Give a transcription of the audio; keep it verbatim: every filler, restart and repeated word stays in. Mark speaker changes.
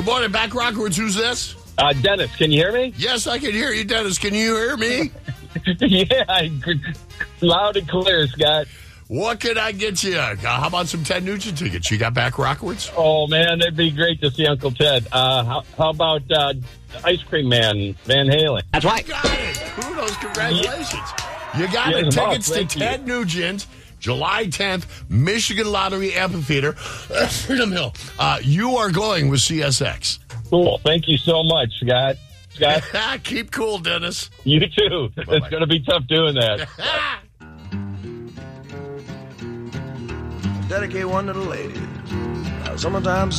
Speaker 1: morning, Back Rockwards. Who's this?
Speaker 2: Uh, Dennis, can you hear me?
Speaker 1: Yes, I can hear you, Dennis. Can you hear me?
Speaker 2: Yeah, I, loud and clear, Scott.
Speaker 1: What can I get you? Uh, how about some Ted Nugent tickets? You got Back Rockwards?
Speaker 2: Oh, man, it'd be great to see Uncle Ted. Uh, how, how about uh, Ice Cream Man, Van Halen?
Speaker 3: That's right.
Speaker 1: You got it. Kudos. Congratulations. Yeah. You got
Speaker 2: Yeah,
Speaker 1: it.
Speaker 2: boss,
Speaker 1: Tickets to
Speaker 2: thank you.
Speaker 1: Ted Nugent, July tenth, Michigan Lottery Amphitheater, Freedom Hill. Uh, you are going with C S X.
Speaker 2: Cool. Thank you so much, Scott. Scott,
Speaker 1: Keep cool, Dennis.
Speaker 2: you too.
Speaker 1: Bye-bye.
Speaker 2: It's going to be tough doing that.
Speaker 4: Dedicate one to the ladies. Now, sometimes